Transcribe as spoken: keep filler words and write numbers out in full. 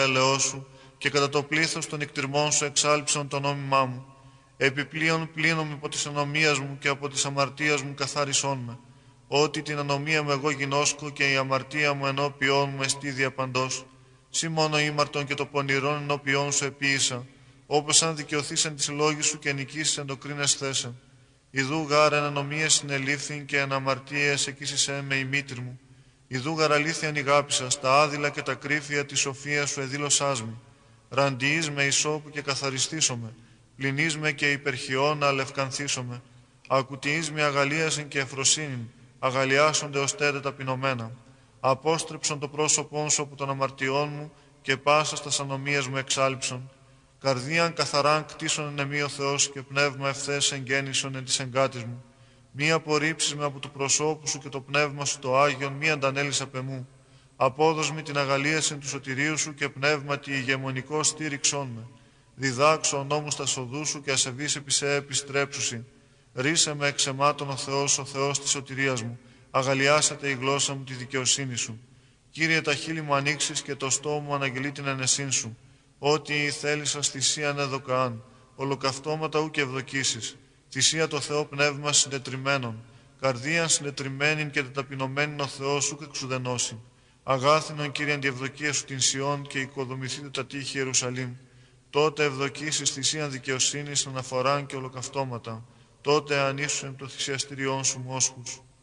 έλεος σου, και κατά το πλήθος των εκτιρμών σου εξάλειψον το νόμιμά μου. Επιπλέον πλύνομαι υπό της ανομίας μου και από της αμαρτίας μου καθάρισόν με. Ότι την ανομία μου εγώ γινώσκω και η αμαρτία μου ενώπιόν μου εστί διαπαντός. Σύ μόνο ήμαρτον και το πονηρόν ενώπιόν σου επίησα, όπως αν δικαιωθείς εν της λόγης σου και νικήσεις εν το κρίνες θέσεν. Ιδού γάρ εν ανομίες συνελήφθην και εν αμαρτίες εκείσισέ με η μήτρη μου. Ιδού γαρ αλήθειαν ηγάπησα, στα άδειλα και τα κρύφια της σοφίας σου εδήλωσάς μη. Ραντιείς με ισόπου και καθαριστήσομαι, πλυνείς με και υπερχιών να αλευκανθήσομαι. Ακουτιείς με αγαλίασιν και ευφροσύνην, αγαλιάσονται ως τέτε ταπεινωμένα. Απόστρεψον το πρόσωπόν σου από των αμαρτιών μου και πάσα στα ανομίας μου εξάλειψον. Καρδίαν καθαράν κτίσον εν εμεί ο Θεός και πνεύμα ευθές εγγέννησον εν της εγκάτης μου. Μη απορρίψεις με από του προσώπου σου και το πνεύμα σου το Άγιον, μη αντανέλεις απ' εμού. Απόδος μη την αγαλίασιν του σωτηρίου σου και πνεύματι ηγεμονικό στήριξόν με. Διδάξω ο νόμους τα σοδού σου και ασεβείς επί σε επιστρέψουσι. Ρίσε με εξαιμάτων ο Θεός, ο Θεός της σωτηρίας μου. Αγαλιάσατε η γλώσσα μου τη δικαιοσύνη σου. Κύριε, τα χείλη μου ανοίξεις και το στόμα μου αναγγελεί την ενεσύν σου. Ό,τι θέλησας θυσίαν εδωκαάν, ολοκαυτώματα ου και ευδοκίσεις. Θυσία το Θεό πνεύμα συντετριμένων, καρδίαν συντετριμένην και τεταπεινωμένην ο Θεός ουκ εξουδενώσει. Αγάθινον, Κύριε, αντιευδοκία σου την Σιών και οικοδομηθείτε τα τείχη Ιερουσαλήμ. Τότε ευδοκίσεις θυσίαν δικαιοσύνης, αναφοράν και ολοκαυτώματα. Τότε ανήσου εν το θυσιαστηριόν σου μόσχους.